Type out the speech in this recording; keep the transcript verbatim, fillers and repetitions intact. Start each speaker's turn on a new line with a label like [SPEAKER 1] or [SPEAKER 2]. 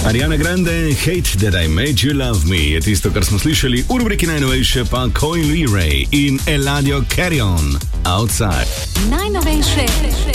[SPEAKER 1] Ariana Grande, Hate That I Made You Love Me je tisto, kar smo slišali v rubriki najnovejše, pa Coil Ray in Eladio Carry On, Outside.
[SPEAKER 2] Najnovejše